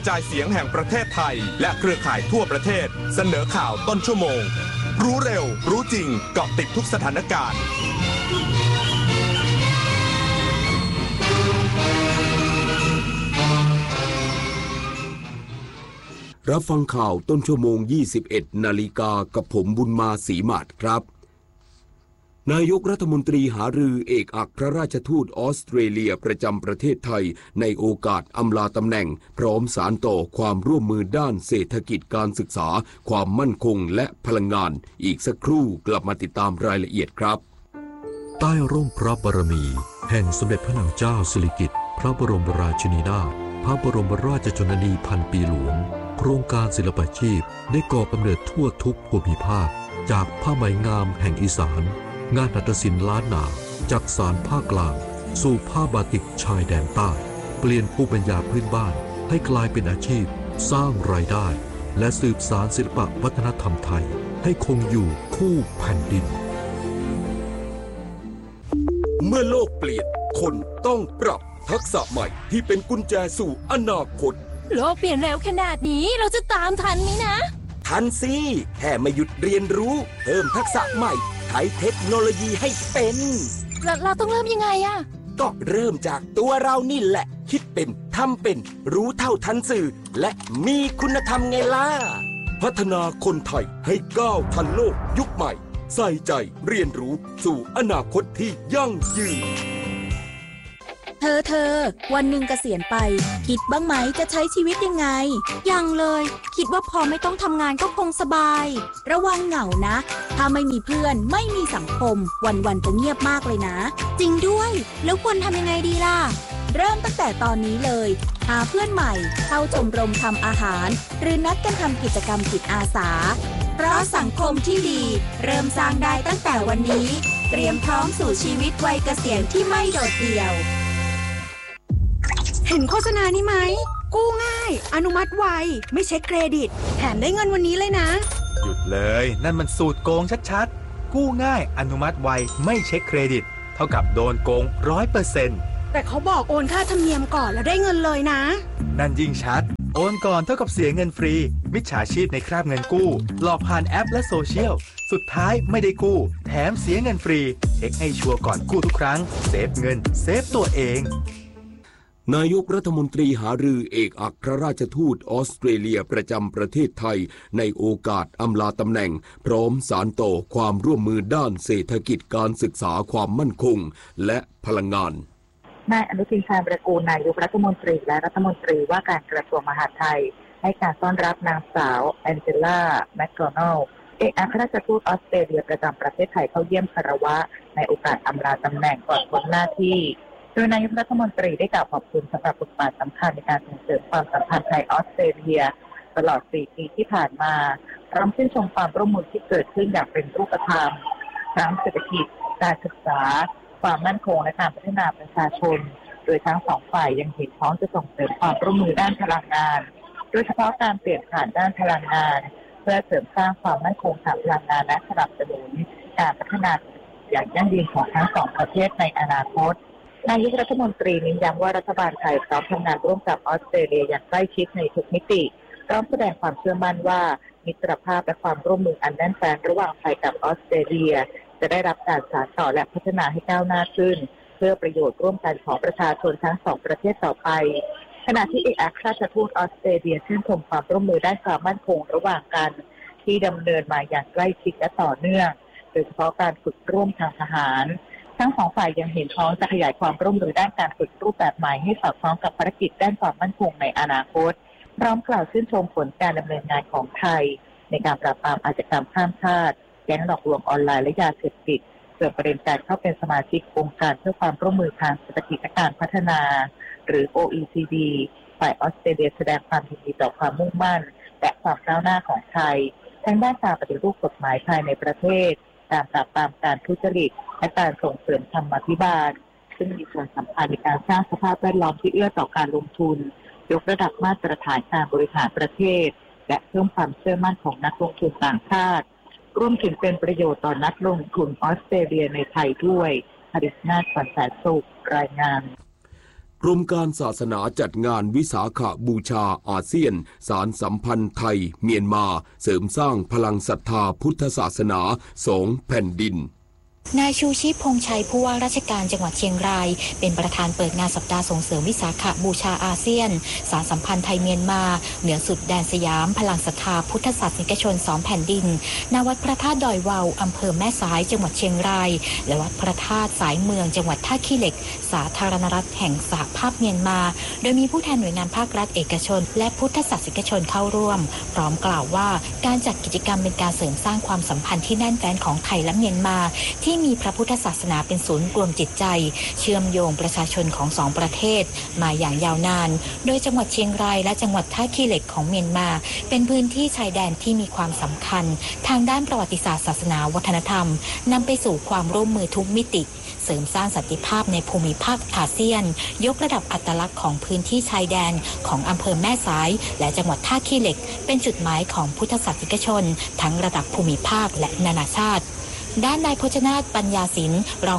จ่ายเสียงแห่งประเทศไทยและเครือข่ายทั่วประเทศเสนอข่าวต้นชั่วโมงรู้เร็วรู้จริงเกาะติดทุกสถานการณ์รับฟังข่าวต้นชั่วโมง 21 นาฬิกากับผมบุญมาศรีมาศครับนายกรัฐมนตรีหารือเอกอัครราชทูตออสเตรเลียประจำประเทศไทยในโอกาสอำลาตำแหน่งพร้อมสานต่อความร่วมมือด้านเศรษฐกิจการศึกษาความมั่นคงและพลังงานอีกสักครู่กลับมาติดตามรายละเอียดครับใต้ร่มพระบารมีแห่งสมเด็จพระนางเจ้าสิริกิติ์พระบรมราชินีนาถพระบรมราชชนนีพันปีหลวงโครงการศิลปาชีพได้ก่อกำเนิดทั่วทุกภูมิภาคจากผ้าไหมงามแห่งอีสานงานหัตถศิลป์ล้านนาจากสานภาคกลางสู่ผ้าบาติกชายแดนใต้เปลี่ยนภูมิปัญญาพื้นบ้านให้กลายเป็นอาชีพสร้างรายได้และสืบสานศิลปวัฒนธรรมไทยให้คงอยู่คู่แผ่นดินเมื่อโลกเปลี่ยนคนต้องปรับทักษะใหม่ที่เป็นกุญแจสู่อนาคตโลกเปลี่ยนเร็วขนาดนี้เราจะตามทันไหมนะทันสิแค่ไม่หยุดเรียนรู้เพิ่มทักษะใหม่ใช้เทคโนโลยีให้เป็นเราต้องเริ่มยังไงอะก็เริ่มจากตัวเรานี่แหละคิดเป็นทำเป็นรู้เท่าทันสื่อและมีคุณธรรมไงล่ะพัฒนาคนไทยให้ก้าวทันโลกยุคใหม่ใส่ใจเรียนรู้สู่อนาคตที่ยั่งยืนเธอวันหนึ่งเกษียณไปคิดบ้างไหมจะใช้ชีวิตยังไงยังเลยคิดว่าพอไม่ต้องทำงานก็คงสบายระวังเหงานะถ้าไม่มีเพื่อนไม่มีสังคมวันๆจะเงียบมากเลยนะจริงด้วยแล้วควรทำยังไงดีล่ะเริ่มตั้งแต่ตอนนี้เลยหาเพื่อนใหม่เข้าชมรมทำอาหารหรือนัดกันทำกิจกรรมจิตอาสาเพราะสังคมที่ดีเริ่มสร้างได้ตั้งแต่วันนี้เตรียมพร้อมสู่ชีวิตวัยเกษียณที่ไม่โดดเดี่ยวเห็นโฆษณานี้ไหมกู้ง่ายอนุมัติไวไม่เช็คเครดิตแถมได้เงินวันนี้เลยนะหยุดเลยนั่นมันสูตรโกงชัดๆกู้ง่ายอนุมัติไวไม่เช็คเครดิตเท่ากับโดนโกง 100% แต่เขาบอกโอนค่าธรรมเนียมก่อนแล้วได้เงินเลยนะนั่นยิ่งชัดโอนก่อนเท่ากับเสียเงินฟรีมิจฉาชีพในคราบเงินกู้หลอกผ่านแอปและโซเชียลสุดท้ายไม่ได้กู้แถมเสียเงินฟรีเช็คให้ชัวร์ก่อนกู้ทุกครั้งเซฟเงินเซฟตัวเองนายกรัฐมนตรีหารือเอกอัครราชทูตออสเตรเลียประจำประเทศไทยในโอกาสอำลาตำแหน่งพร้อมสานต่อความร่วมมือด้านเศรษฐกิจการศึกษาความมั่นคงและพลังงานนายอนุทินชาญวิรากูลนายกรัฐมนตรีและรัฐมนตรีว่าการกระทรวงมหาดไทยให้การต้อนรับนางสาวแองเจล่าแมคโดนัลด์เอกอัครราชทูตออสเตรเลียประจำประเทศไทยเข้าเยี่ยมคารวะในโอกาสอำลาตำแหน่งก่อนพ้นหน้าที่โดยนายกรัฐมนตรีได้กล่าวขอบคุณสำหรับบทบาทสำคัญในการส่งเสริมความสัมพันธ์ไทยออสเตรเลียตลอด 4 ปีที่ผ่านมาพร้อมชื่นชมความร่วมมือที่เกิดขึ้นอย่างเป็นรูปธรรมทั้งเศรษฐกิจการศึกษาความมั่นคงและการพัฒนาประชาชนโดยทั้งสองฝ่ายยังเห็นพ้องจะส่งเสริมความร่วมมือด้านพลังงานโดยเฉพาะการเปลี่ยนผ่านด้านพลังงานเพื่อเสริมสร้างความมั่นคงทางพลังงานและสนับสนุนการพัฒนาอย่างยั่งยืนของทั้งสองประเทศในอนาคตนายกรัฐมนตรีเน้นย้ำว่ารัฐบาลไทยพร้อมทำงานร่วมกับออสเตรเลียอย่างใกล้ชิดในทุกมิติพร้อมแสดงความเชื่อมั่นว่ามิตรภาพและความร่วมมืออันแน่นแฟ้นระหว่างไทยกับออสเตรเลียจะได้รับการสานต่อและพัฒนาให้ก้าวหน้าขึ้นเพื่อประโยชน์ร่วมกันของประชาชนทั้งสองประเทศต่อไปขณะที่เอกอัครราชทูตออสเตรเลียชื่นชมความร่วมมือด้านความมั่นคงระหว่างกันที่ดำเนินมาอย่างใกล้ชิดและต่อเนื่องโดยเฉพาะการฝึกร่วมทางทหารทั้งสองฝ่ายยังเห็นพ้องจะขยายความร่วมมือด้านการฝึกรูปแบบใหม่ให้สอดคล้องกับภารกิจด้านความมั่นคงในอนาคตพร้อมกล่าวชื่นชมผลการดำเนินงานของไทยในการปราบปรามอาชญากรรมข้ามชาติแก๊งหลอกลวงออนไลน์และยาเสพติดเกี่ยวกับประเด็นการเข้าเป็นสมาชิกองค์การเพื่อความร่วมมือทางเศรษฐกิจและการพัฒนาหรือ OECD ฝ่ายออสเตรเลียแสดงความยินดีต่อความมุ่งมั่นและความก้าวหน้าของไทยทั้งด้านการปฏิรูปกฎหมายภายในประเทศการปราบปรามการทุจริตและการส่งเสริมธรรมาภิบาลซึ่งมีส่วนสำคัญในการสร้างสภาพแวดล้อมที่เอื้อต่อการลงทุนยกระดับมาตรฐานการบริหารประเทศและเพิ่มความเชื่อมั่นของนักลงทุนต่างชาติรวมถึงเป็นประโยชน์ต่อนักลงทุนออสเตรเลียในไทยด้วยอดิษนาถ ขวัญแสนสุขรายงานกรมการศาสนาจัดงานวิสาขบูชาอาเซียนสารสัมพันธ์ไทยเมียนมาเสริมสร้างพลังศรัทธาพุทธศาสนา2 แผ่นดินนายชูชีพพงษ์ชัยผู้ว่าราชการจังหวัดเชียงรายเป็นประธานเปิดงานสัปดาห์ส่งเสริมวิสาขบูชาอาเซียนสารสัมพันธ์ไทยเมียนมาเหนือสุดแดนสยามพลังศรัทธาพุทธศาสนิกชน2 แผ่นดินณวัดพระธาตุดอยวาวอำเภอแม่สายจังหวัดเชียงรายและวัดพระธาตุสายเมืองจังหวัดท่าขี้เหล็กสาธารณรัฐแห่งสหภาพเมียนมาโดยมีผู้แทนหน่วยงานภาครัฐเอกชนและพุทธศาสนิกชนเข้าร่วมพร้อมกล่าวว่าการจัดกิจกรรมเป็นการเสริมสร้างความสัมพันธ์ที่แน่นแฟ้นของไทยและเมียนมาที่มีพระพุทธศาสนาเป็นศูนย์รวมจิตใจเชื่อมโยงประชาชนของ2 ประเทศมาอย่างยาวนานโดยจังหวัดเชียงรายและจังหวัดท่าขี้เหล็กของเมียนมาเป็นพื้นที่ชายแดนที่มีความสำคัญทางด้านประวัติศาสตร์ศาสนาวัฒนธรรมนำไปสู่ความร่วมมือทุกมิติเสริมสร้างสันติภาพในภูมิภาคอาเซียนยกระดับอัตลักษณ์ของพื้นที่ชายแดนของอำเภอแม่สายและจังหวัดท่าขี้เหล็กเป็นจุดหมายของพุทธศาสนิกชนทั้งระดับภูมิภาคและนานาชาติด้านนายพจนาถปัญญาศิลป์รอง